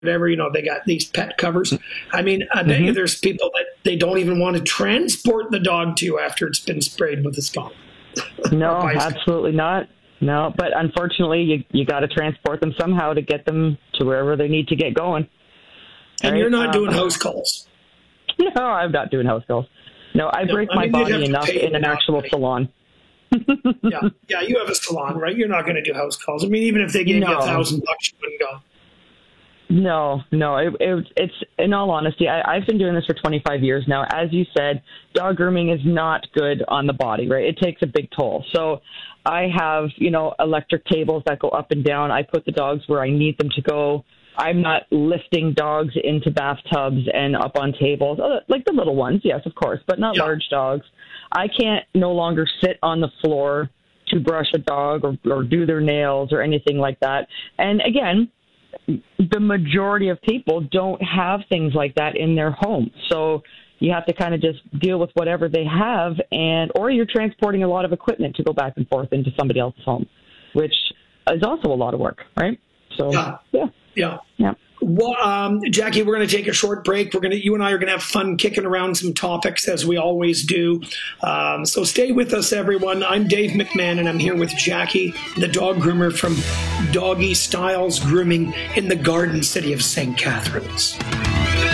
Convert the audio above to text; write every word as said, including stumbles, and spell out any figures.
whatever, you know, they got these pet covers. I mean, I bet Mm-hmm. you there's people that they don't even want to transport the dog to after it's been sprayed with a skunk. No, absolutely not. No, but unfortunately, you you got to transport them somehow to get them to wherever they need to get going. And right? you're not um, doing house calls. No, I'm not doing house calls. No, I No, break I my mean, you'd have body to enough pay in an the actual money. salon. yeah, yeah, you have a salon, right? You're not going to do house calls. I mean, even if they gave you No. a thousand bucks, you wouldn't go. No, no. It, it, it's in all honesty, I, I've been doing this for twenty-five years now. As you said, dog grooming is not good on the body, right? It takes a big toll. So I have, you know, electric tables that go up and down. I put the dogs where I need them to go. I'm not lifting dogs into bathtubs and up on tables, like the little ones, yes, of course, but not Yeah. large dogs. I can't no longer sit on the floor to brush a dog or, or do their nails or anything like that. And again, the majority of people don't have things like that in their home. So you have to kind of just deal with whatever they have, and or you're transporting a lot of equipment to go back and forth into somebody else's home, which is also a lot of work, right? So, Yeah. yeah. Yeah. Yeah. Well, um, Jackie, we're going to take a short break. We're going to, you and I are going to have fun kicking around some topics as we always do. Um, so stay with us, everyone. I'm Dave McMahon, and I'm here with Jackie, the dog groomer from Doggy Styles Grooming in the Garden City of Saint Catharines.